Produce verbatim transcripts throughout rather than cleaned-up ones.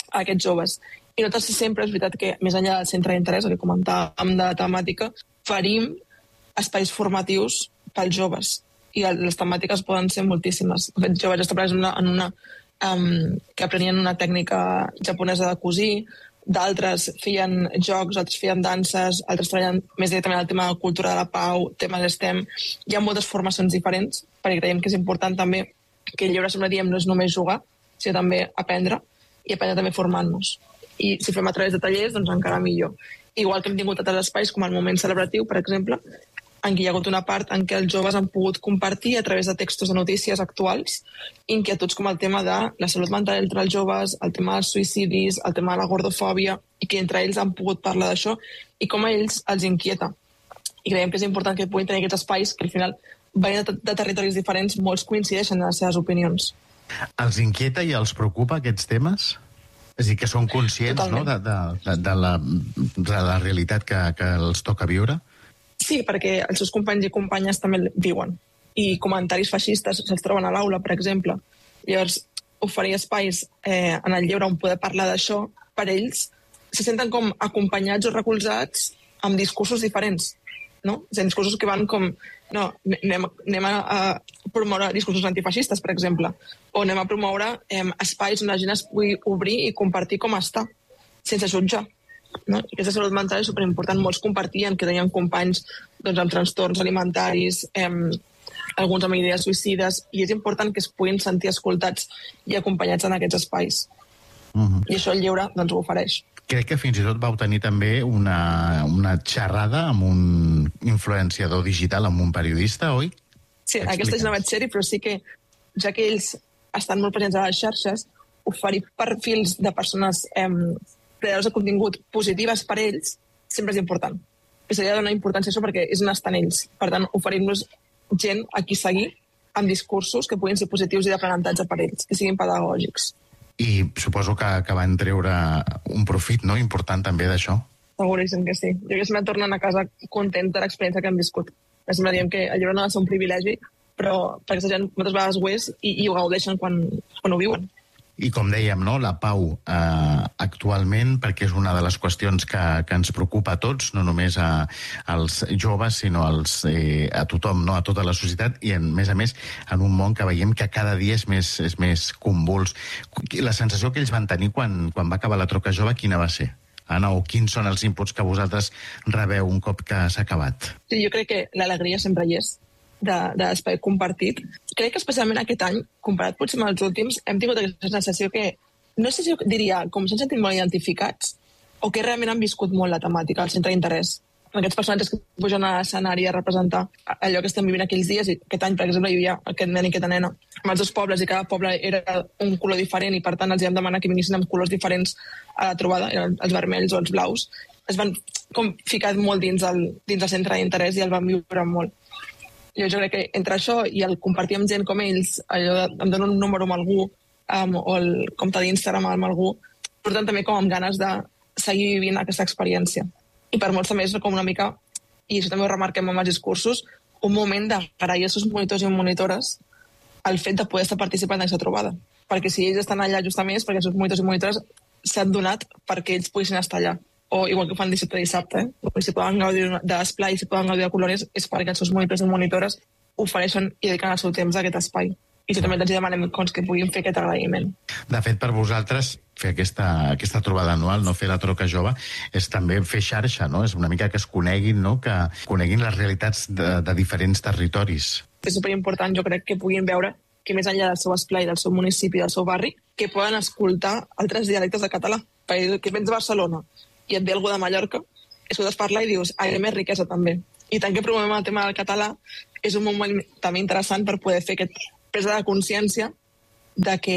a aquests joves. I nosaltres sempre, és veritat que més enllà del centre d'interès, el que comentàvem de temàtica, farim espais formatius pels joves. I les temàtiques poden ser moltíssimes. De fet, jo vaig estar en una, en una um, que aprenien una tècnica japonesa de cosir, d'altres feien jocs, altres feien danses, altres treballen més directament el tema de la cultura de la pau, temes STEM. Hi ha moltes formacions diferents, perquè creiem que és important també que el lleure, sempre diem, no és només jugar, sinó també aprendre, i aprendre també formant-nos. I si fem a través de tallers, doncs encara millor. Igual que hem tingut altres espais, com el moment celebratiu, per exemple, en què hi ha hagut una part en què els joves han pogut compartir a través de textos de notícies actuals inquietuds com el tema de la salut mental entre els joves, el tema dels suïcidis, el tema de la gordofòbia, i que entre ells han pogut parlar d'això i com a ells els inquieta. I creiem que és important que puguin tenir aquests espais que al final venint de, de territoris diferents, molts coincideixen en les seves opinions. Els inquieta i els preocupa aquests temes? És a dir, que són conscients, no, de, de, de, de, la, de la realitat que, que els toca viure? Sí, perquè els seus companys i companyes també viuen. I comentaris feixistes se'ls troben a l'aula, per exemple. Llavors, oferir espais eh, en el lleure on poder parlar d'això, per ells se senten com acompanyats o recolzats amb discursos diferents, no? És a dir, discursos que van com... No, anem, anem a, a promoure discursos antifeixistes, per exemple, o anem a promoure eh, espais on la gent es pugui obrir i compartir com està, sense jutjar. No? I aquesta salut mental és superimportant. Molts compartien que tenien companys doncs, amb trastorns alimentaris, eh, alguns amb idees suïcides, i és important que es puguin sentir escoltats i acompanyats en aquests espais. Uh-huh. I això el lleure doncs, ho ofereix. Crec que fins i tot vau tenir també una, una xerrada amb un influenciador digital, amb un periodista, oi? Sí, Explica'ns. Aquesta és una vaig ser-hi, però sí que, ja que ells estan molt presents a les xarxes, oferir perfils de persones eh, creadors de contingut positives per ells sempre és important. I s'ha de donar importància a això perquè és on estan ells. Per tant, oferim-nos gent a qui seguir amb discursos que puguin ser positius i d'aprenentatge per ells, que siguin pedagògics. I suposo que, que van treure un profit, no?, important també d'això. Seguríssim que sí. Jo que sempre tornen a casa contents de l'experiència que han viscut. Sempre diem que el llibre no ha de ser un privilegi, però per aquesta gent moltes vegades ho és i, i ho gaudeixen quan, quan ho viuen. I com dèiem, no, la pau eh, actualment, perquè és una de les qüestions que, que ens preocupa a tots, no només a, als joves, sinó als, eh, a tothom, no, a tota la societat, i a més a més en un món que veiem que cada dia és més, és més convuls. La sensació que ells van tenir quan, quan va acabar la Troca Jove, quina va ser? Anna, o quins són els inputs que vosaltres rebeu un cop que s'ha acabat? Sí, jo crec que l'alegria sempre hi és, de, de l'espai compartit. Crec que especialment aquest any, comparat potser amb els últims, hem tingut aquesta sensació que, no sé si diria, com s'han sentit molt identificats, o que realment han viscut molt la temàtica, el centre d'interès. Aquests personatges que pugen a l'escenari a representar allò que estem vivint aquells dies, i aquest any, per exemple, hi havia aquest nen i aquesta nena amb els dos pobles, i cada poble era un color diferent, i per tant els vam demanar que vinissin amb colors diferents a la trobada, eren els vermells o els blaus. Es van com ficar molt dins el, dins el centre d'interès i el van viure molt. Jo, jo crec que entre això i el compartir amb gent com ells, allò de, em dono un número amb algú, um, o el compte d'Instagram amb algú, per tant també com amb ganes de seguir vivint aquesta experiència. I per molts també és com una mica, i això també ho remarquem amb els discursos, un moment d'agrair als seus monitors i monitores el fet de poder estar participant d'aquesta trobada. Perquè si ells estan allà justament és perquè els seus monitors i monitores s'han donat perquè ells poguessin estar allà. O igual que ho fan dissabte a dissabte, eh? Si poden gaudir de l'esplai, si poden gaudir de colores, és perquè els seus monitors i monitores ofereixen i dediquen el seu temps a aquest espai. I si també els demanem que puguin fer aquest agraïment. De fet, per vosaltres, fer aquesta, aquesta trobada anual, no fer la Troca Jove, és també fer xarxa, no? És una mica que es coneguin, no? Que coneguin les realitats de, de diferents territoris. És superimportant, jo crec, que puguin veure que més enllà del seu esplai, del seu municipi, del seu barri, que poden escoltar altres dialectes de català. Perquè que vens de Barcelona i et ve algú de Mallorca, escoltes parlar i dius, ai, més riquesa també. I tant que promovem el tema del català, és un moment també interessant per poder fer aquest presa de consciència de que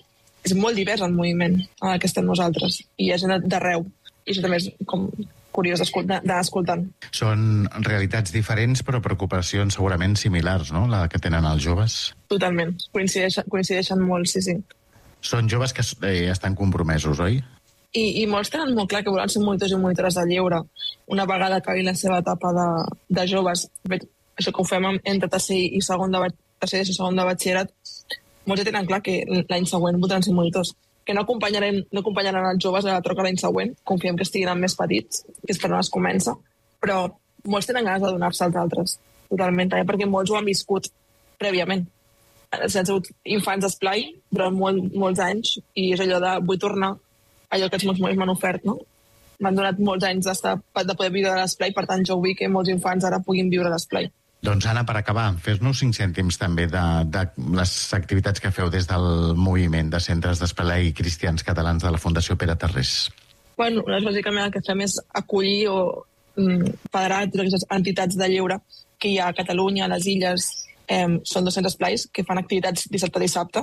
és molt divers el moviment en el que estem nosaltres, i hi ha gent d'arreu, i això també és com curiós d'anar escoltant. Són realitats diferents, però preocupacions segurament similars, no?, la que tenen els joves. Totalment, coincideixen, coincideixen molt, sí, sí. Són joves que eh, estan compromesos, oi? I, i molts tenen molt clar que volen ser monitors i monitores de lleure una vegada acabi la seva etapa de, de joves. Això que ho fem entre tercer i segon de, tercer i segon de batxillerat, molts ja tenen clar que l'any següent voldran ser monitors. que no acompanyarem, no acompanyaran els joves a la troca l'any següent, confiem que estiguin més petits, que és per on es comença, però molts tenen ganes de donar-se als altres, totalment, també perquè molts ho han viscut prèviament. S'han sigut infants d'esplai durant molt, molts anys i és allò de vull tornar allò que els meus mots m'han ofert, no? M'han donat molts anys de poder viure a l'esplai, per tant jo vull que molts infants ara puguin viure a l'esplai. Doncs, Anna, per acabar, fes-nos cinc cèntims també de, de les activitats que feu des del moviment de centres d'esplai cristians catalans de la Fundació Pere Tarrés. Bueno, bàsicament el que fem és acollir o mm, federar totes aquestes entitats de lleure que hi ha a Catalunya, a les Illes. Eh, són dos-cents esplais que fan activitats dissabte a dissabte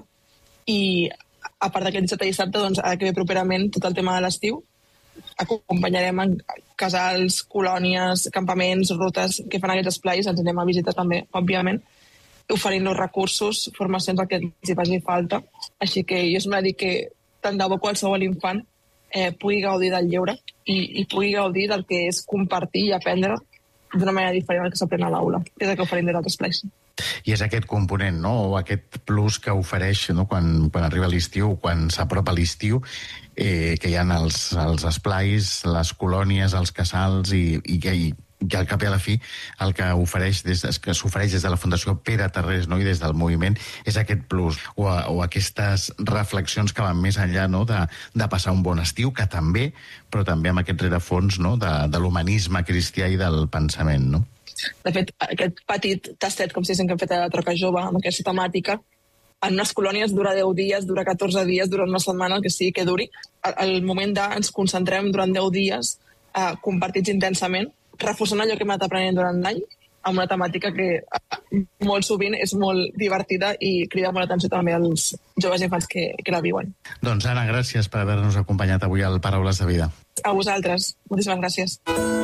i a part d'aquest dissabte a dissabte, doncs, ara que ve properament tot el tema de l'estiu, acompanyarem en casals, colònies, campaments, rutes que fan aquests esplais, ens anem a visitar també, òbviament, oferint-los recursos, formacions, el que els hi faci falta. Així que jo sempre dic que tant de bo qualsevol infant eh, pugui gaudir del lleure i, i pugui gaudir del que és compartir i aprendre d'una manera diferent del que s'aprèn a l'aula, que és el que oferim des d'altres esplais. I és aquest component, no?, o aquest plus que ofereix, no?, quan, quan arriba l'estiu, quan s'apropa l'estiu, eh, que hi ha els, els esplais, les colònies, els casals, i, i, i, i al cap i a la fi el que ofereix des, que s'ofereix des de la Fundació Pere Tarrés, no?, i des del moviment, és aquest plus, o, o aquestes reflexions que van més enllà, no?, de, de passar un bon estiu, que també, però també amb aquest rerefons, no?, de, de l'humanisme cristià i del pensament, no? De fet, aquest petit tastet, com si diguéssim que hem fet a la Troca Jove, amb aquesta temàtica, en unes colònies dura deu dies, dura catorze dies, dura una setmana, el que sigui que duri. Al moment de ens concentrem durant deu dies eh, compartits intensament, reforçant allò que hem anat aprenent durant l'any, amb una temàtica que eh, molt sovint és molt divertida i crida molt l'atenció també als joves i infants que, que la viuen. Doncs, Anna, gràcies per haver-nos acompanyat avui al Paraules de Vida. A vosaltres. Moltíssimes gràcies.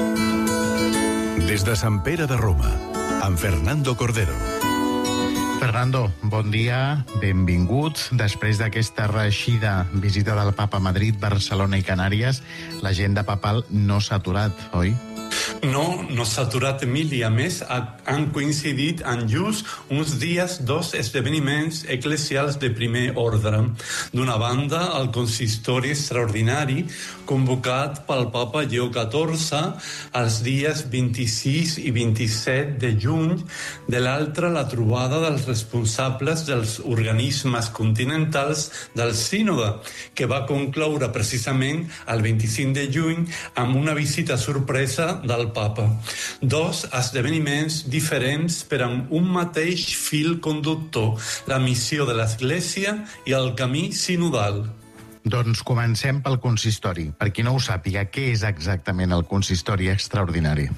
Des de Sant Pere de Roma, amb Fernando Cordero. Fernando, bon dia, benvingut. Després d'aquesta reeixida visita del Papa a Madrid, Barcelona i Canàries, l'agenda papal no s'ha aturat, oi? No, no s'ha aturat, Emili. A més, han coincidit en just uns dies dos esdeveniments eclesials de primer ordre. D'una banda, el consistori extraordinari convocat pel Papa Lleó catorze els dies vint-i-sis i vint-i-set de juny, de l'altra, la trobada dels responsables dels organismes continentals del sínode, que va concloure precisament el vint-i-cinc de juny amb una visita sorpresa del Papa. Dos esdeveniments diferents per amb un mateix fil conductor, la missió de l'Església i el camí sinodal. Doncs comencem pel consistori. Per qui no ho sàpiga, què és exactament el consistori extraordinari?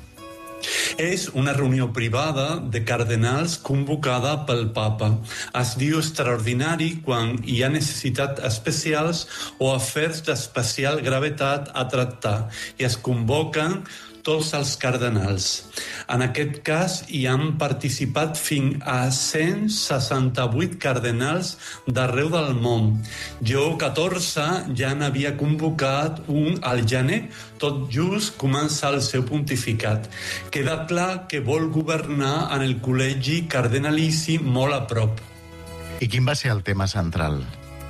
És una reunió privada de cardenals convocada pel Papa. Es diu extraordinari quan hi ha necessitats especials o afers d'especial gravetat a tractar i es convoquen tots els cardenals. En aquest cas hi han participat fins a cent seixanta-vuit cardenals d'arreu del món. Lleó catorze ja n'havia convocat un al gener, tot just començar el seu pontificat. Queda clar que vol governar en el col·legi cardenalici molt a prop. I quin va ser el tema central?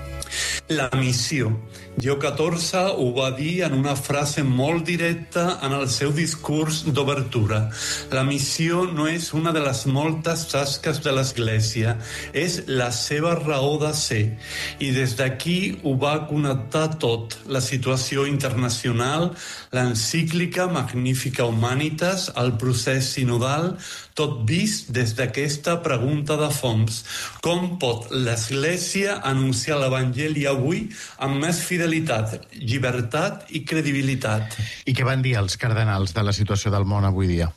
La missió. Lleó catorze ho va dir en una frase molt directa en el seu discurs d'obertura. La missió no és una de les moltes tasques de l'Església, és la seva raó de ser. I des d'aquí ho va connectar tot, la situació internacional, l'encíclica Magnifica Humanitas, el procés sinodal, tot vist des d'aquesta pregunta de fons. Com pot l'Església anunciar l'Evangeli avui amb més fidelitat, llibertat i credibilitat? I què van dir els cardenals de la situació del món avui dia?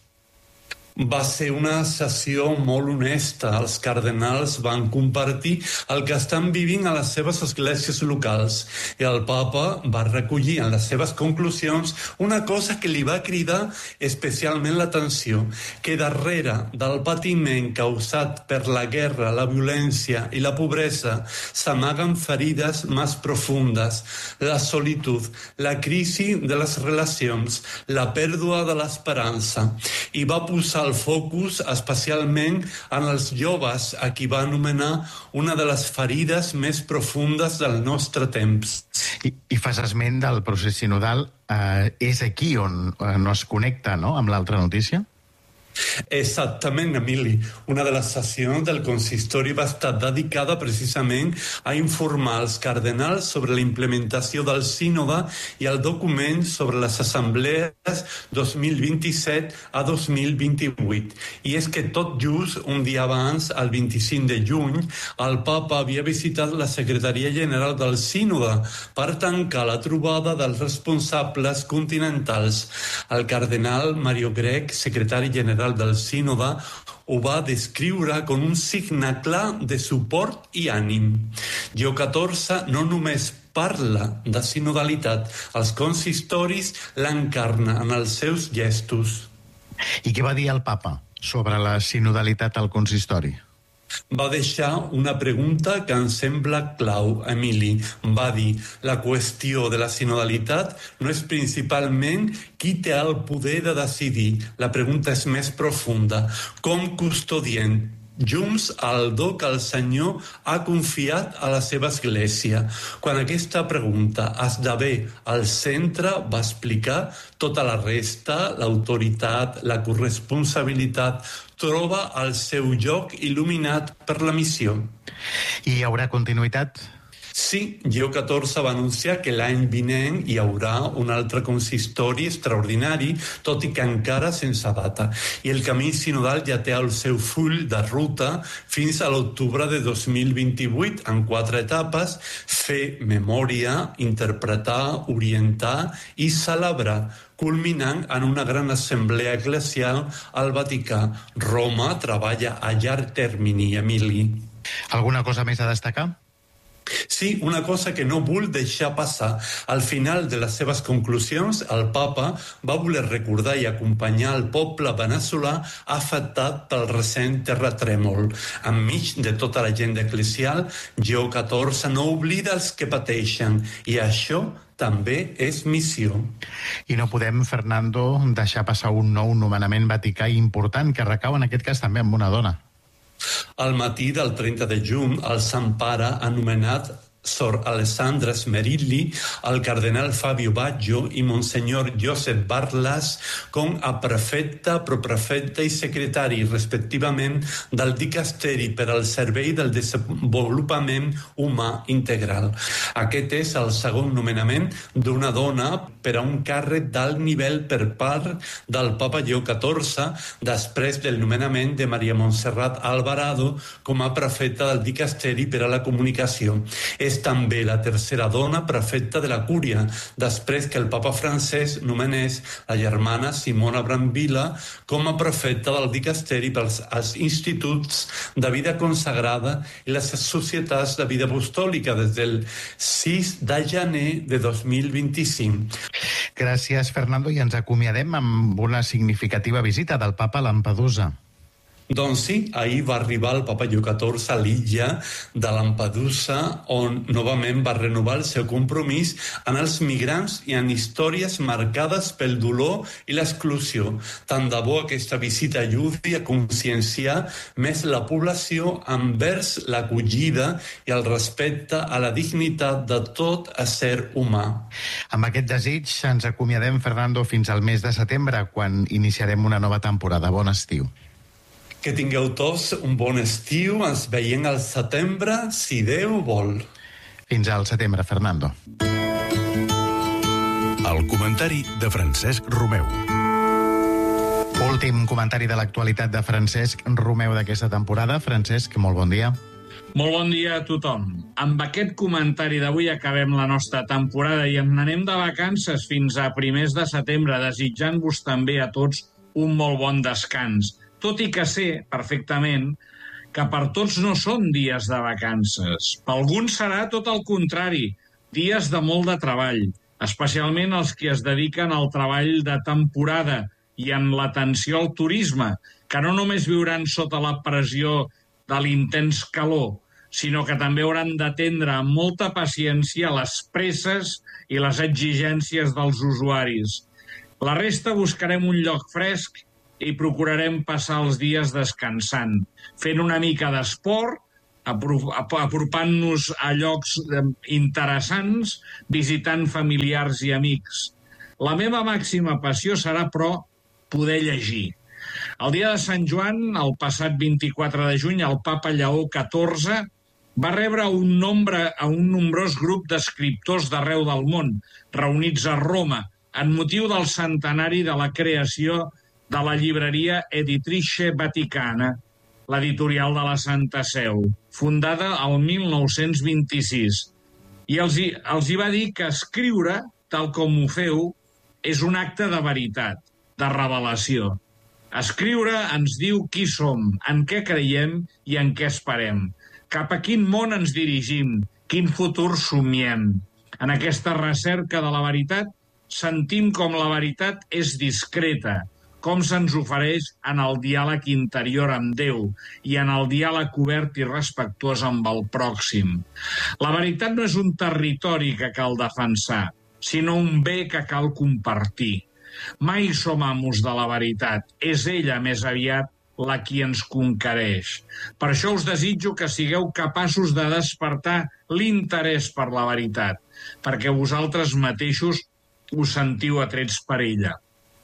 Va ser una sessió molt honesta. Els cardenals van compartir el que estan vivint a les seves esglésies locals i el Papa va recollir en les seves conclusions una cosa que li va cridar especialment l'atenció, que darrere del patiment causat per la guerra, la violència i la pobresa s'amaguen ferides més profundes, la solitud, la crisi de les relacions, la pèrdua de l'esperança, i va posar posa el focus especialment en els joves, a qui va anomenar una de les ferides més profundes del nostre temps. I, i fas esment del procés sinodal. Eh, és aquí on eh, no es connecta, no?, amb l'altra notícia? Exactament, Emili. Una de les sessions del consistori va estar dedicada precisament a informar els cardenals sobre la implementació del sínode i el document sobre les assemblees dos mil vint-i-set a dos mil vint-i-vuit. I és que tot just un dia abans, el vint-i-cinc de juny, el papa havia visitat la secretaria general del sínode per tancar la trobada dels responsables continentals. El cardenal Mario Grech, secretari general del sínode, ho va descriure com un signe clar de suport i ànim. Lleó catorze no només parla de sinodalitat, els consistoris l'encarna en els seus gestos. I què va dir el papa sobre la sinodalitat al consistori? Va deixar una pregunta que em sembla clau, Emili. Va dir, la qüestió de la sinodalitat no és principalment qui té el poder de decidir. La pregunta és més profunda. Com custodiem junts el do que el Senyor ha confiat a la seva església? Quan aquesta pregunta esdevé al centre, va explicar, tota la resta, l'autoritat, la corresponsabilitat, troba el seu lloc il·luminat per la missió. I hi haurà continuïtat? Sí, Lleó catorze va anunciar que l'any vinent hi haurà un altre consistori extraordinari, tot i que encara sense data. I el camí sinodal ja té el seu full de ruta fins a l'octubre de dos mil vint-i-vuit, en quatre etapes: fer memòria, interpretar, orientar i celebrar, culminant en una gran assemblea eclesial al Vaticà. Roma treballa a llarg termini, Emili. Alguna cosa més a destacar? Sí, una cosa que no vull deixar passar. Al final de les seves conclusions, el papa va voler recordar i acompanyar el poble veneçolà afectat pel recent terratrèmol. Enmig de tota l'agenda eclesial, Lleó catorze no oblida els que pateixen, i això també és missió. I no podem, Fernando, deixar passar un nou nomenament vaticà important que recau en aquest cas també amb una dona. Al matí del trenta de juny, el Sant Pare ha nomenat Sor Alessandra Smerilli, el cardenal Fabio Baggio i Monsenyor Josep Barlas com a prefecte, proprefecte i secretari, respectivament, del dicasteri per al servei del desenvolupament humà integral. Aquest és el segon nomenament d'una dona per a un càrrec d'alt nivell per part del papa Lleó catorze, després del nomenament de Maria Montserrat Alvarado com a prefecta del dicasteri per a la comunicació. És també la tercera dona prefecta de la Cúria, després que el papa francès nomenés la germana Simona Brambilla com a prefecta del dicasteri pels als instituts de vida consagrada i les societats de vida apostòlica des del sis de gener de dos mil vint-i-cinc. Gràcies, Fernando, i ens acomiadem amb una significativa visita del papa a Lampedusa. Doncs sí, ahir va arribar el papa Lleó catorze a l'illa de Lampedusa, on novament va renovar el seu compromís en els migrants i en històries marcades pel dolor i l'exclusió. Tant de bo aquesta visita ajudi a conscienciar més la població envers l'acollida i el respecte a la dignitat de tot ésser humà. Amb aquest desig ens acomiadem, Fernando, fins al mes de setembre, quan iniciarem una nova temporada. Bon estiu. Que tingueu tots un bon estiu. Ens veiem al setembre, si Déu vol. Fins al setembre, Fernando. El comentari de Francesc Romeu. Últim comentari de l'actualitat de Francesc Romeu d'aquesta temporada. Francesc, molt bon dia. Molt bon dia a tothom. Amb aquest comentari d'avui acabem la nostra temporada i ens n'anem de vacances fins a primers de setembre, desitjant-vos també a tots un molt bon descans. Tot i que sé perfectament que per tots no són dies de vacances. Per alguns serà tot el contrari, dies de molt de treball, especialment els que es dediquen al treball de temporada i en l'atenció al turisme, que no només viuran sota la pressió de l'intens calor, sinó que també hauran d'atendre amb molta paciència les presses i les exigències dels usuaris. La resta buscarem un lloc fresc i procurarem passar els dies descansant, fent una mica d'esport, apropant-nos a llocs interessants, visitant familiars i amics. La meva màxima passió serà, però, poder llegir. El dia de Sant Joan, el passat vint-i-quatre de juny, el papa Lleó catorze va rebre un nombre a un nombrós grup d'escriptors d'arreu del món, reunits a Roma, en motiu del centenari de la creació de la llibreria Editrice Vaticana, l'editorial de la Santa Seu, fundada el mil nou-cents vint-i-sis. I els hi, els hi va dir que escriure, tal com ho feu, és un acte de veritat, de revelació. Escriure ens diu qui som, en què creiem i en què esperem, cap a quin món ens dirigim, quin futur somiem. En aquesta recerca de la veritat sentim com la veritat és discreta, com se'ns ofereix en el diàleg interior amb Déu i en el diàleg obert i respectuós amb el pròxim. La veritat no és un territori que cal defensar, sinó un bé que cal compartir. Mai som amos de la veritat, és ella més aviat la qui ens conquereix. Per això us desitjo que sigueu capaços de despertar l'interès per la veritat, perquè vosaltres mateixos us sentiu atrets per ella.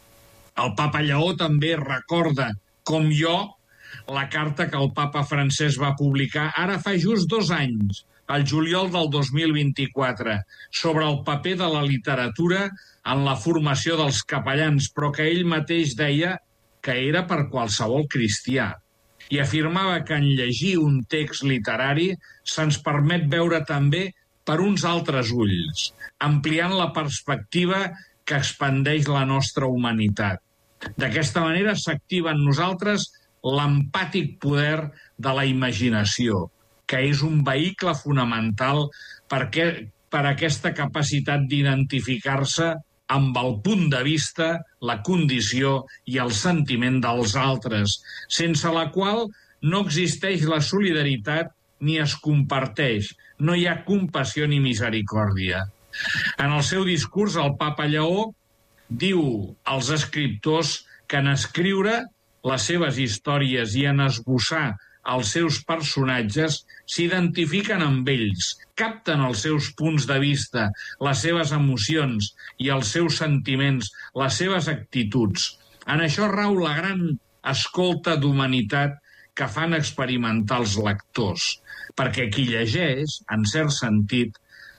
El papa Lleó també recorda, com jo, la carta que el papa francès va publicar ara fa just dos anys, al juliol del dos mil vint-i-quatre, sobre el paper de la literatura en la formació dels capellans, però que ell mateix deia que era per qualsevol cristià. I afirmava que en llegir un text literari se'ns permet veure també per uns altres ulls, ampliant la perspectiva que expandeix la nostra humanitat. D'aquesta manera s'activa en nosaltres l'empàtic poder de la imaginació, que és un vehicle fonamental perquè, per aquesta capacitat d'identificar-se amb el punt de vista, la condició i el sentiment dels altres, sense la qual no existeix la solidaritat ni es comparteix, no hi ha compassió ni misericòrdia. En el seu discurs, el papa Lleó diu als escriptors que en escriure les seves històries i en esbossar els seus personatges s'identifiquen amb ells, capten els seus punts de vista, les seves emocions i els seus sentiments, les seves actituds. En això rau la gran escolta d'humanitat que fan experimentar els lectors, perquè qui llegeix, en cert sentit,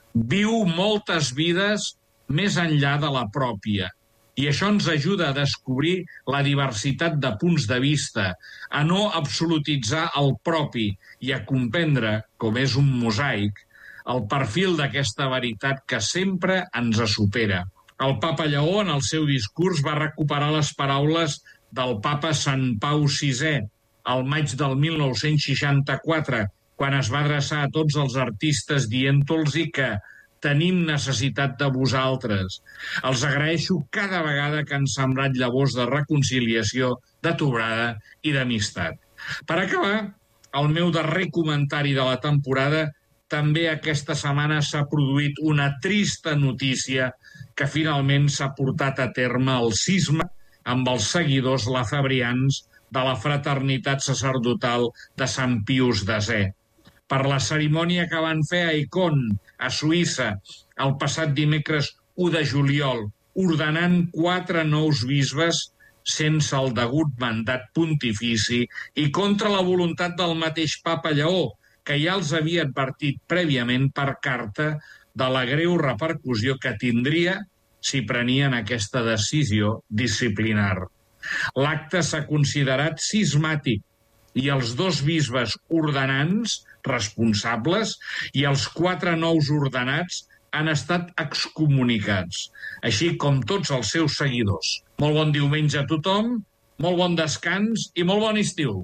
viu moltes vides més enllà de la pròpia. I això ens ajuda a descobrir la diversitat de punts de vista, a no absolutitzar el propi i a comprendre, com és un mosaic, el perfil d'aquesta veritat que sempre ens supera. El papa Lleó, en el seu discurs, va recuperar les paraules del papa Sant Pau sisè, al maig del mil nou-cents seixanta-quatre, quan es va adreçar a tots els artistes dient-los que tenim necessitat de vosaltres. Els agraeixo cada vegada que han sembrat llavors de reconciliació, de trobada i d'amistat. Per acabar, el meu darrer comentari de la temporada, també aquesta setmana s'ha produït una trista notícia que finalment s'ha portat a terme el cisma amb els seguidors lafebrians de la fraternitat sacerdotal de Sant Pius desè. Per la cerimònia que van fer a Icon, a Suïssa, el passat dimecres u de juliol, ordenant quatre nous bisbes sense el degut mandat pontifici i contra la voluntat del mateix papa Lleó, que ja els havia advertit prèviament per carta de la greu repercussió que tindria si prenien aquesta decisió disciplinar. L'acte s'ha considerat cismàtic i els dos bisbes ordenants responsables i els quatre nous ordenats han estat excomunicats, així com tots els seus seguidors. Molt bon diumenge a tothom, molt bon descans i molt bon estiu.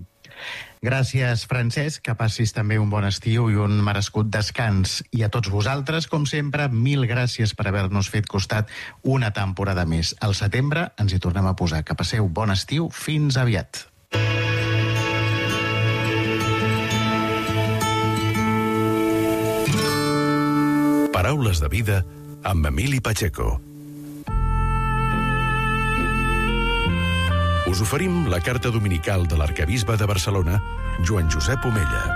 Gràcies, Francesc, que passis també un bon estiu i un merescut descans. I a tots vosaltres, com sempre, mil gràcies per haver-nos fet costat una temporada més. Al setembre ens hi tornem a posar. Que passeu bon estiu. Fins aviat. Paraules de vida amb Emili Pacheco. Us oferim la carta dominical de l'arquebisbe de Barcelona, Joan Josep Omella.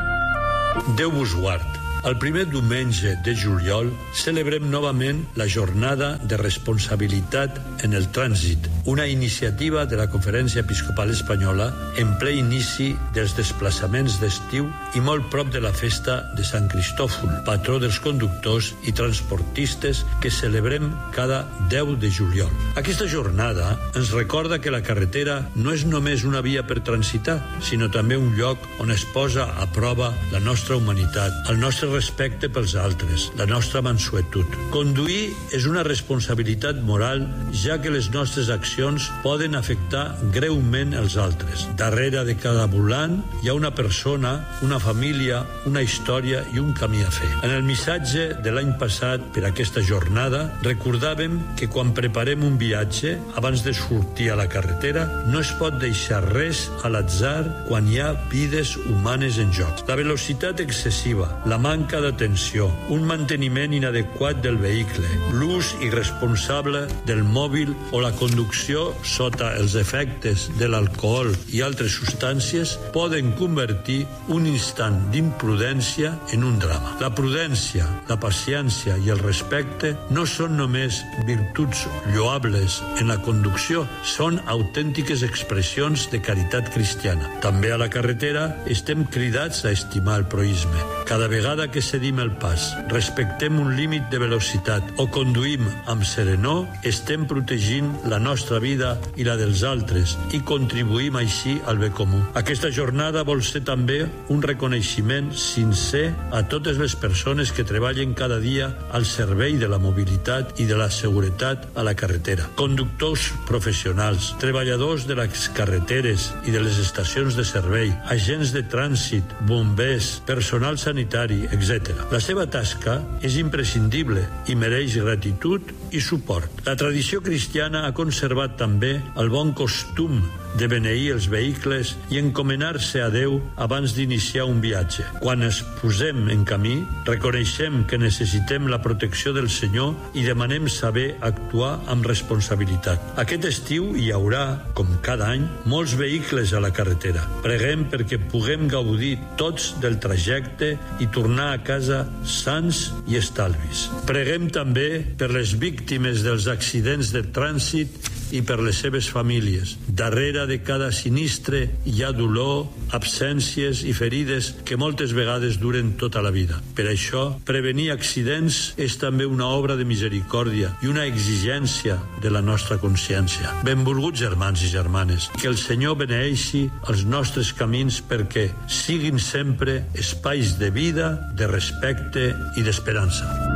Déu vos guard. El primer diumenge de juliol celebrem novament la jornada de responsabilitat en el trànsit, una iniciativa de la Conferència Episcopal Espanyola en ple inici dels desplaçaments d'estiu i molt prop de la festa de Sant Cristòfol, patró dels conductors i transportistes que celebrem cada deu de juliol. Aquesta jornada ens recorda que la carretera no és només una via per transitar, sinó també un lloc on es posa a prova la nostra humanitat, el nostre respecte pels altres, la nostra mansuetud. Conduir és una responsabilitat moral, ja que les nostres accions poden afectar greument els altres. Darrere de cada volant hi ha una persona, una família, una història i un camí a fer. En el missatge de l'any passat per aquesta jornada recordàvem que quan preparem un viatge, abans de sortir a la carretera, no es pot deixar res a l'atzar quan hi ha vides humanes en joc. La velocitat excessiva, la manca d'atenció, un manteniment inadequat del vehicle, l'ús irresponsable del mòbil o la conducció sota els efectes de l'alcohol i altres substàncies poden convertir un instant d'imprudència en un drama. La prudència, la paciència i el respecte no són només virtuts lloables en la conducció, són autèntiques expressions de caritat cristiana. També a la carretera estem cridats a estimar el proïsme. Cada vegada que cedim el pas, respectem un límit de velocitat o conduïm amb serenor, estem protegint la nostra vida i la dels altres i contribuïm així al bé comú. Aquesta jornada vol ser també un reconeixement sincer a totes les persones que treballen cada dia al servei de la mobilitat i de la seguretat a la carretera. Conductors professionals, treballadors de les carreteres i de les estacions de servei, agents de trànsit, bombers, personal sanitari, etcètera. La seva tasca és imprescindible i mereix gratitud i suport. La tradició cristiana ha conservat també el bon costum de beneir els vehicles i encomanar-se a Déu abans d'iniciar un viatge. Quan es posem en camí, reconeixem que necessitem la protecció del Senyor i demanem saber actuar amb responsabilitat. Aquest estiu hi haurà, com cada any, molts vehicles a la carretera. Preguem perquè puguem gaudir tots del trajecte i tornar a casa sans i estalvis. Preguem també per les víctimes dels accidents de trànsit i per les seves famílies. Darrere de cada sinistre hi ha dolor, absències i ferides que moltes vegades duren tota la vida. Per això, prevenir accidents és també una obra de misericòrdia i una exigència de la nostra consciència. Benvolguts germans i germanes, que el Senyor beneeixi els nostres camins perquè siguin sempre espais de vida, de respecte i d'esperança.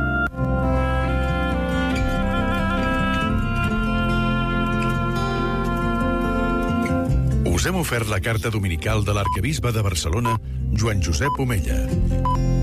Us hem ofert la carta dominical de l'arquebisbe de Barcelona, Joan Josep Omella.